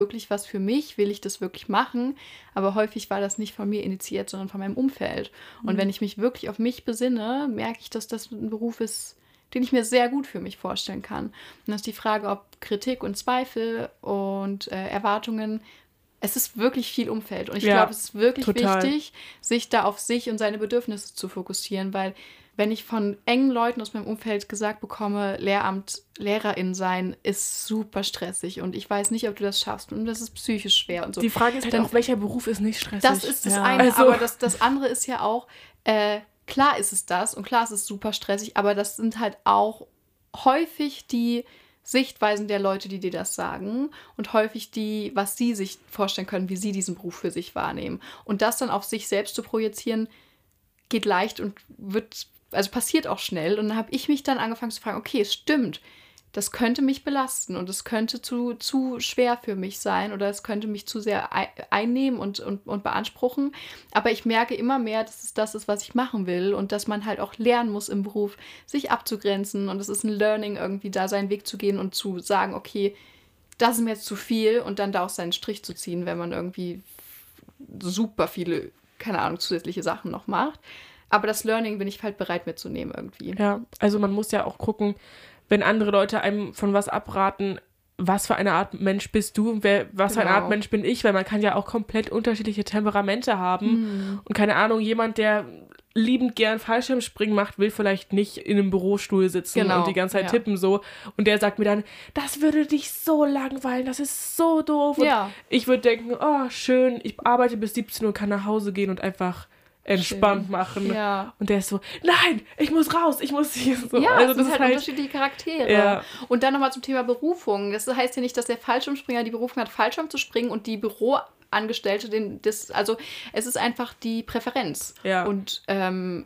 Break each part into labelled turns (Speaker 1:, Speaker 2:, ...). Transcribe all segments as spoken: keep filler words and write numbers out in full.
Speaker 1: wirklich was für mich? Will ich das wirklich machen? Aber häufig war das nicht von mir initiiert, sondern von meinem Umfeld. Und mhm. wenn ich mich wirklich auf mich besinne, merke ich, dass das ein Beruf ist, den ich mir sehr gut für mich vorstellen kann. Und das ist die Frage, ob Kritik und Zweifel und äh, Erwartungen, es ist wirklich viel Umfeld. Und ich ja, glaube, es ist wirklich total. wichtig, sich da auf sich und seine Bedürfnisse zu fokussieren, weil wenn ich von engen Leuten aus meinem Umfeld gesagt bekomme, Lehramt, Lehrerin sein ist super stressig und ich weiß nicht, ob du das schaffst und das ist psychisch schwer und so.
Speaker 2: Die Frage ist halt
Speaker 1: dann,
Speaker 2: auch, welcher Beruf ist nicht stressig?
Speaker 1: Das ist das
Speaker 2: ja.
Speaker 1: eine,
Speaker 2: also.
Speaker 1: aber das, das andere ist ja auch, äh, klar ist es das und klar ist es super stressig, aber das sind halt auch häufig die Sichtweisen der Leute, die dir das sagen und häufig die, was sie sich vorstellen können, wie sie diesen Beruf für sich wahrnehmen. Und das dann auf sich selbst zu projizieren, geht leicht und wird, also passiert auch schnell. Und dann habe ich mich dann angefangen zu fragen, okay, es stimmt, das könnte mich belasten und es könnte zu, zu schwer für mich sein oder es könnte mich zu sehr einnehmen und, und, und beanspruchen. Aber ich merke immer mehr, dass es das ist, was ich machen will und dass man halt auch lernen muss im Beruf, sich abzugrenzen und es ist ein Learning, irgendwie da seinen Weg zu gehen und zu sagen, okay, das ist mir jetzt zu viel und dann da auch seinen Strich zu ziehen, wenn man irgendwie super viele, keine Ahnung, zusätzliche Sachen noch macht. Aber das Learning bin ich halt bereit mitzunehmen irgendwie.
Speaker 2: Ja, also man muss ja auch gucken, wenn andere Leute einem von was abraten, was für eine Art Mensch bist du und wer, was genau. für eine Art Mensch bin ich, weil man kann ja auch komplett unterschiedliche Temperamente haben mhm. und keine Ahnung, jemand, der liebend gern Fallschirmspringen macht, will vielleicht nicht in einem Bürostuhl sitzen genau. und die ganze Zeit ja. tippen so und der sagt mir dann, das würde dich so langweilen, das ist so doof und ja. ich würde denken, oh schön, ich arbeite bis siebzehn Uhr, kann nach Hause gehen und einfach entspannt Schön. machen. Ja. Und der ist so, nein, ich muss raus, ich muss hier so.
Speaker 1: Ja,
Speaker 2: also
Speaker 1: das
Speaker 2: das
Speaker 1: sind
Speaker 2: ist
Speaker 1: halt,
Speaker 2: halt
Speaker 1: unterschiedliche Charaktere.
Speaker 2: Ja.
Speaker 1: Und dann nochmal zum Thema Berufung. Das heißt ja nicht, dass der Fallschirmspringer die Berufung hat, Fallschirm zu springen und die Büroangestellte, den, das, also es ist einfach die Präferenz.
Speaker 2: Ja.
Speaker 1: Und ähm,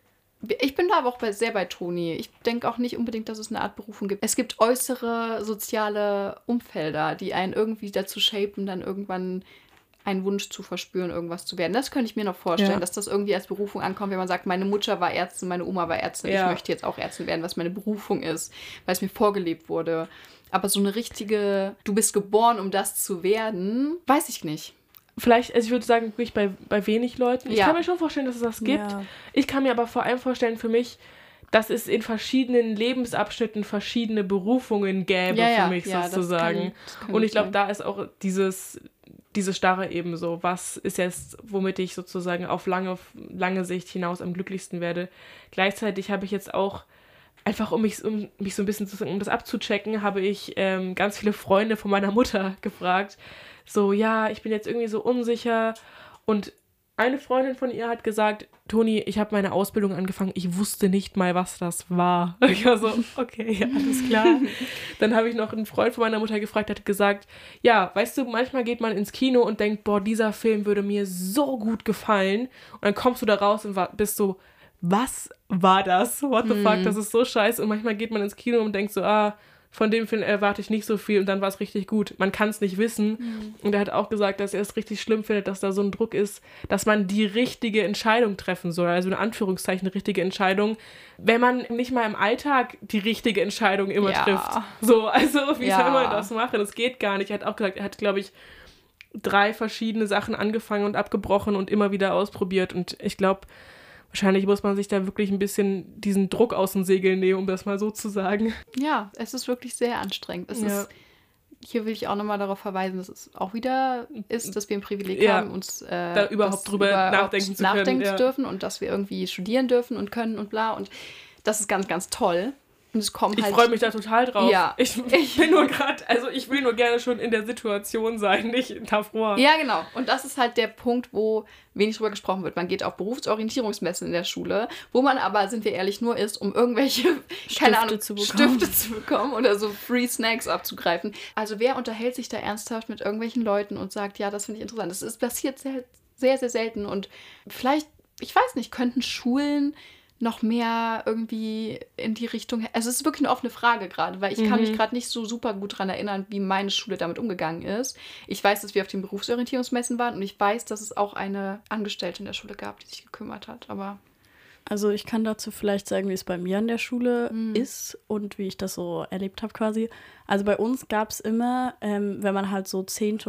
Speaker 1: ich bin da aber auch bei, sehr bei Toni. Ich denke auch nicht unbedingt, dass es eine Art Berufung gibt. Es gibt äußere soziale Umfelder, die einen irgendwie dazu shapen, dann irgendwann einen Wunsch zu verspüren, irgendwas zu werden. Das könnte ich mir noch vorstellen, ja. dass das irgendwie als Berufung ankommt, wenn man sagt, meine Mutter war Ärztin, meine Oma war Ärztin, ja. ich möchte jetzt auch Ärztin werden, was meine Berufung ist, weil es mir vorgelebt wurde. Aber so eine richtige, du bist geboren, um das zu werden, weiß ich nicht.
Speaker 2: Vielleicht, also ich würde sagen, wirklich bei, bei wenig Leuten. Ich
Speaker 1: ja.
Speaker 2: kann mir schon vorstellen, dass es das gibt. Ja. Ich kann mir aber vor allem vorstellen, für mich, dass es in verschiedenen Lebensabschnitten verschiedene Berufungen gäbe,
Speaker 1: ja, ja.
Speaker 2: für mich
Speaker 1: ja,
Speaker 2: sozusagen.
Speaker 1: Das kann, das
Speaker 2: Und ich glaube, da ist auch dieses... diese Starre eben so, was ist jetzt, womit ich sozusagen auf lange, lange Sicht hinaus am glücklichsten werde. Gleichzeitig habe ich jetzt auch, einfach um mich, um mich so ein bisschen zu, um das abzuchecken, habe ich ähm, ganz viele Freunde von meiner Mutter gefragt, so, ja, ich bin jetzt irgendwie so unsicher und eine Freundin von ihr hat gesagt, Toni, ich habe meine Ausbildung angefangen, ich wusste nicht mal, was das war. Ich war so, okay, ja, alles klar. Dann habe ich noch einen Freund von meiner Mutter gefragt, der hat gesagt, ja, weißt du, manchmal geht man ins Kino und denkt, boah, dieser Film würde mir so gut gefallen. Und dann kommst du da raus und war, bist so, was war das? What the mm. fuck, das ist so scheiße. Und manchmal geht man ins Kino und denkt so, ah, von dem Film erwarte ich nicht so viel und dann war es richtig gut. Man kann es nicht wissen. Mhm. Und er hat auch gesagt, dass er es richtig schlimm findet, dass da so ein Druck ist, dass man die richtige Entscheidung treffen soll. Also in Anführungszeichen eine richtige Entscheidung, wenn man nicht mal im Alltag die richtige Entscheidung immer ja. trifft. So, also wie ja. soll man das machen? Das geht gar nicht. Er hat auch gesagt, er hat, glaube ich, drei verschiedene Sachen angefangen und abgebrochen und immer wieder ausprobiert. Und ich glaube, wahrscheinlich muss man sich da wirklich ein bisschen diesen Druck aus den Segeln nehmen, um das mal so zu sagen.
Speaker 1: Ja, es ist wirklich sehr anstrengend. Es ja. ist, hier will ich auch nochmal darauf verweisen, dass es auch wieder ist, dass wir ein Privileg ja. haben, uns äh,
Speaker 2: da überhaupt drüber überhaupt nachdenken zu
Speaker 1: nachdenken
Speaker 2: können.
Speaker 1: Zu dürfen und dass wir irgendwie studieren dürfen und können und bla. Und das ist ganz, ganz toll. Und es kommt
Speaker 2: ich
Speaker 1: halt,
Speaker 2: freue mich da total drauf.
Speaker 1: Ja.
Speaker 2: Ich, ich bin nur gerade, also ich will nur gerne schon in der Situation sein, nicht davor.
Speaker 1: Ja, genau. Und das ist halt der Punkt, wo wenig drüber gesprochen wird. Man geht auf Berufsorientierungsmessen in der Schule, wo man aber, sind wir ehrlich, nur ist, um irgendwelche,
Speaker 2: Stifte
Speaker 1: keine Ahnung,
Speaker 2: zu
Speaker 1: Stifte zu bekommen oder so Free Snacks abzugreifen. Also wer unterhält sich da ernsthaft mit irgendwelchen Leuten und sagt, ja, das finde ich interessant. Das ist passiert sehr, sehr, sehr selten. Und vielleicht, ich weiß nicht, könnten Schulen noch mehr irgendwie in die Richtung... Also es ist wirklich eine offene Frage gerade, weil ich mhm. kann mich gerade nicht so super gut daran erinnern, wie meine Schule damit umgegangen ist. Ich weiß, dass wir auf den Berufsorientierungsmessen waren und ich weiß, dass es auch eine Angestellte in der Schule gab, die sich gekümmert hat, aber
Speaker 3: Also ich kann dazu vielleicht sagen, wie es bei mir an der Schule
Speaker 1: Mhm.
Speaker 3: ist und wie ich das so erlebt habe quasi. Also bei uns gab es immer, ähm, wenn man halt so zehnte